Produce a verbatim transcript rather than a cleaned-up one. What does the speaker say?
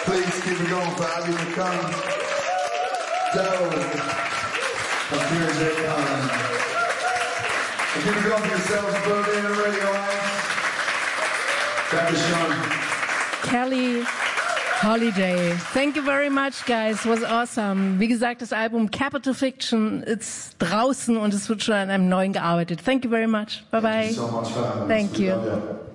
Please keep it going for Abby McCollum. Daryl from Pure J. Collins. And keep it going for yourselves, Brody and the Radio House. Thank you, Sean. Kelly Holiday. Thank you very much, guys. It was awesome. Wie gesagt, das Album Capital Fiction ist draußen und es wird schon an einem neuen gearbeitet. Thank you very much. Bye bye. Thank you so much for having us. Thank We you. love you.